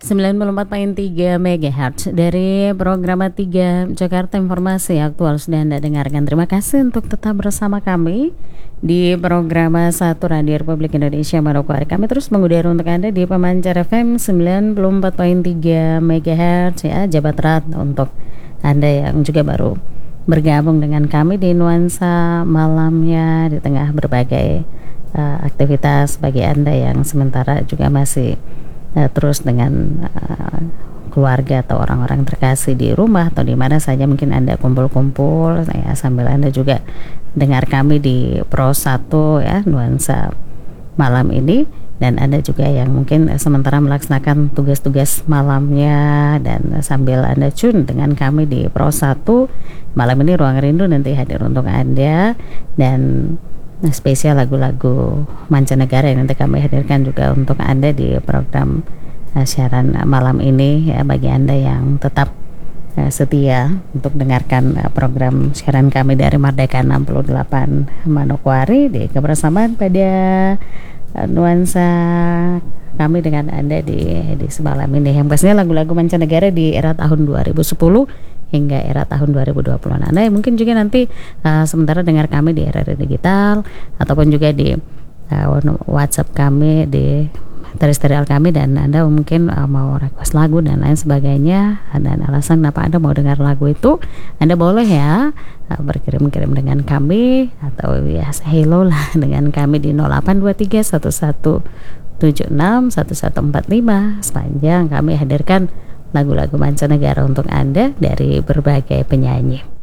94,3 MHz dari program 3 Jakarta, informasi aktual sudah Anda dengarkan. Terima kasih untuk tetap bersama kami di program 1 Radio Republik Indonesia Manokwari. Kami terus mengudara untuk Anda di Pemancar FM 94,3 MHz ya, Jabat Rat, untuk Anda yang juga baru bergabung dengan kami di nuansa malamnya di tengah berbagai aktivitas. Bagi Anda yang sementara juga masih terus dengan keluarga atau orang-orang terkasih di rumah atau di mana saja mungkin Anda kumpul-kumpul ya, sambil Anda juga dengar kami di Pro 1 ya, nuansa malam ini. Dan Anda juga yang mungkin sementara melaksanakan tugas-tugas malamnya dan sambil Anda tune dengan kami di Pro 1 malam ini, Ruang Rindu nanti hadir untuk Anda, dan spesial lagu-lagu mancanegara yang nanti kami hadirkan juga untuk Anda di program siaran malam ini ya. Bagi Anda yang tetap setia untuk dengarkan program siaran kami dari Merdeka 68 Manokwari, di kebersamaan pada nuansa kami dengan Anda di semalam ini, yang pastinya lagu-lagu mancanegara di era tahun 2010 hingga era tahun 2020. Anda mungkin juga nanti sementara dengar kami di era digital ataupun juga di WhatsApp kami, di terestrial kami, dan Anda mungkin mau request lagu dan lain sebagainya, dan alasan kenapa Anda mau dengar lagu itu, Anda boleh ya berkirim-kirim dengan kami atau ya say hello lah dengan kami di 0823 1176 1145. Sepanjang kami hadirkan lagu-lagu mancanegara untuk Anda dari berbagai penyanyi.